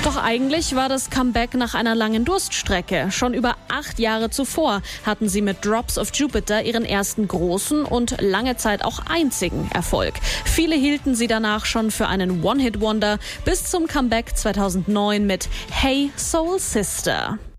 Doch eigentlich war das Comeback nach einer langen Durststrecke. Schon über 8 Jahre zuvor hatten sie mit Drops of Jupiter ihren ersten großen und lange Zeit auch einzigen Erfolg. Viele hielten sie danach schon für einen One-Hit-Wonder bis zum Comeback 2009 mit Hey Soul Sister.